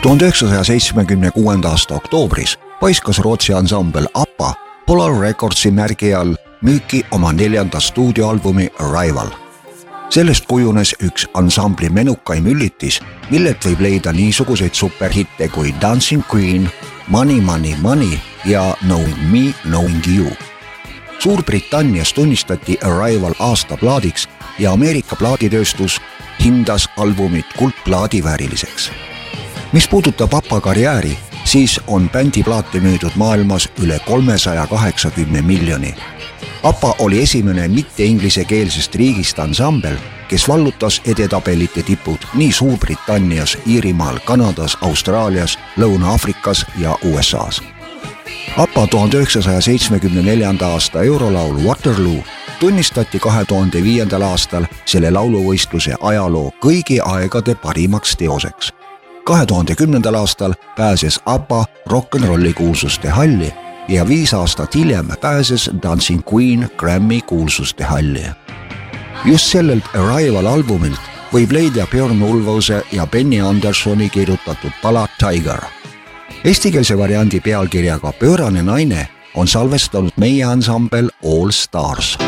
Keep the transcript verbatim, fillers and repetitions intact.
tuhande üheksasaja seitsmekümne aasta oktoobris paiskas Rootsi ansambel ABBA Polar Recordsi märgi all müüki oma neljanda stuudioalbumi Arrival. Sellest kujunes üks ansambli menukaim üllitis, millelt võib leida niisuguseid superhitte kui Dancing Queen, Money, Money, Money ja Knowing Me, Knowing You. Suurbritannias tunnistati Arrival aastaplaadiks ja Ameerika plaaditööstus hindas albumit kuldplaadi vääriliseks. Mis puudutab ABBA karjääri, siis on bändi plaate müüdud maailmas üle kolmesaja kaheksakümne miljoni. ABBA oli esimene mitte-inglisekeelsest riigist ansambel, kes vallutas edetabelite tipud nii Suurbritannias, Iirimaal, Kanadas, Austraalias, Lõuna-Afrikas ja U S A's. ABBA tuhande üheksasaja seitsmekümne neljanda aasta eurolaulu Waterloo tunnistati kahe tuhande viiendal aastal selle lauluvõistluse ajaloo kõigi aegade parimaks teoseks. kahe tuhande kümnendal aastal pääses ABBA rock'n'rolli kuulsuste halli ja viis aastat hiljem pääses Dancing Queen Grammy kuulsuste halli. Just sellelt Arrival albumilt võib leida Björn Ulvaeuse ja Benny Andersoni kirjutatud pala Tiger. Eestikeelse variandi pealkirjaga Pöörane naine on salvestanud meie ansambel All Stars.